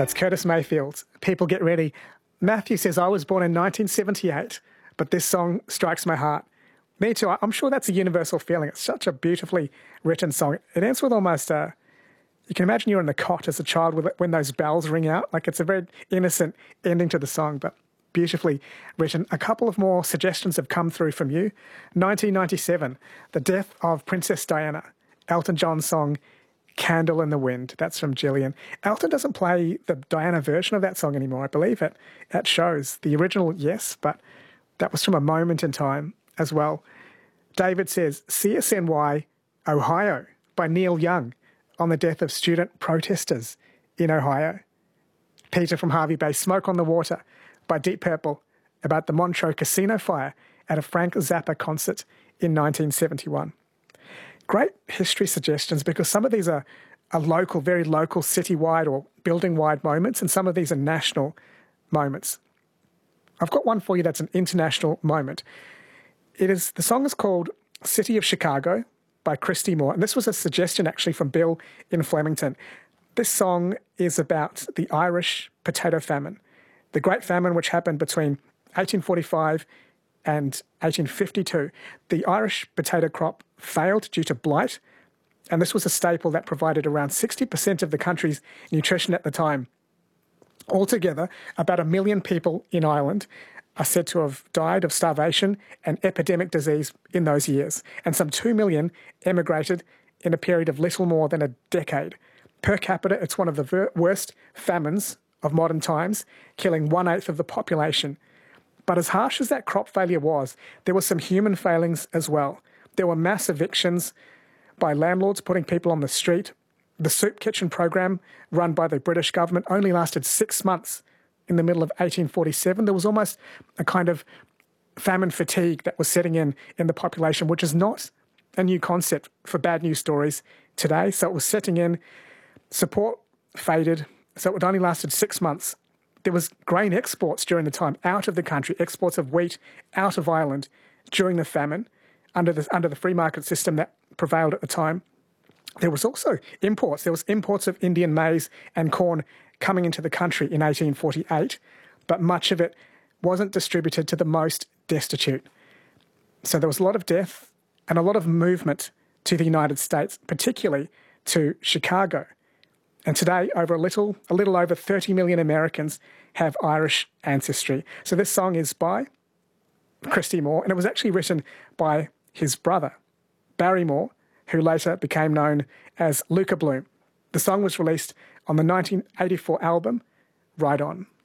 That's Curtis Mayfield. People get ready. Matthew says, I was born in 1978, but this song strikes my heart. Me too. I'm sure that's a universal feeling. It's such a beautifully written song. It ends with almost, you can imagine you're in the cot as a child when those bells ring out. Like, it's a very innocent ending to the song, but beautifully written. A couple of more suggestions have come through from you. 1997, the death of Princess Diana. Elton John's song, Candle in the Wind. That's from Gillian. Elton doesn't play the Diana version of that song anymore, I believe, at shows. The original, yes, but that was from a moment in time as well. David says, CSNY, Ohio, by Neil Young, on the death of student protesters in Ohio. Peter from Harvey Bay, Smoke on the Water, by Deep Purple, about the Montreux casino fire at a Frank Zappa concert in 1971. Great history suggestions, because some of these are local, very local, city-wide or building-wide moments, and some of these are national moments. I've got one for you that's an international moment. The song is called City of Chicago by Christy Moore, and this was a suggestion actually from Bill in Flemington. This song is about the Irish potato famine, the Great Famine which happened between 1845 and 1852. The Irish potato crop failed due to blight, and this was a staple that provided around 60% of the country's nutrition at the time. Altogether, about 1 million people in Ireland are said to have died of starvation and epidemic disease in those years, and some 2 million emigrated in a period of little more than a decade. Per capita, it's one of the worst famines of modern times, killing 1/8 of the population. But as harsh as that crop failure was, there were some human failings as well. There were mass evictions by landlords putting people on the street. The soup kitchen program run by the British government only lasted 6 months. In the middle of 1847, there was almost a kind of famine fatigue that was setting in the population, which is not a new concept for bad news stories today. So it was setting in, support faded, so it only lasted 6 months. There was grain exports during the time out of the country, exports of wheat out of Ireland during the famine under the free market system that prevailed at the time. There was also imports. There was imports of Indian maize and corn coming into the country in 1848, but much of it wasn't distributed to the most destitute. So there was a lot of death and a lot of movement to the United States, particularly to Chicago. And today, a little over 30 million Americans have Irish ancestry. So this song is by Christy Moore, and it was actually written by his brother, Barry Moore, who later became known as Luca Bloom. The song was released on the 1984 album, Ride On.